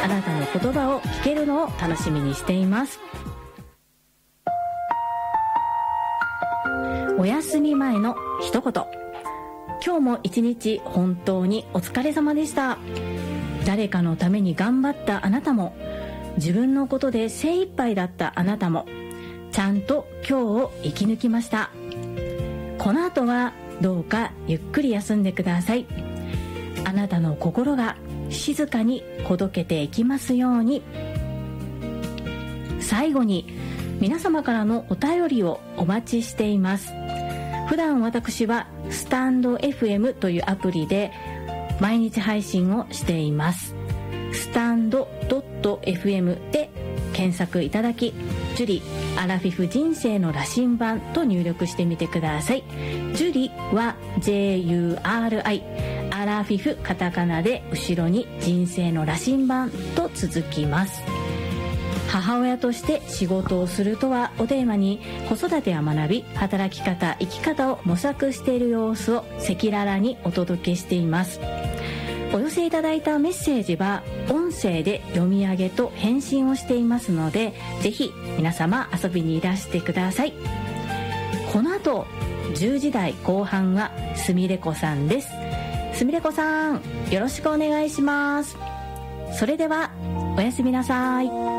あなたの言葉を聞けるのを楽しみにしています。お休み前の一言。今日も一日本当にお疲れ様でした。誰かのために頑張ったあなたも、自分のことで精一杯だったあなたも、ちゃんと今日を生き抜きました。この後はどうかゆっくり休んでください。あなたの心が静かにほどけていきますように。最後に皆様からのお便りをお待ちしています。普段私はスタンド FM というアプリで毎日配信をしています。スタンド .fm で検索いただき、ジュリアラフィフ人生の羅針盤と入力してみてください。ジュリは JURI、 アラフィフカタカナで後ろに人生の羅針盤と続きます。母親として仕事をするとはをテーマに、子育てや学び、働き方、生き方を模索している様子を赤裸々にお届けしています。お寄せいただいたメッセージは音声で読み上げと返信をしていますので、ぜひ皆様遊びにいらしてください。この後10時台後半はすみれこさんです。すみれこさん、よろしくお願いします。それではおやすみなさい。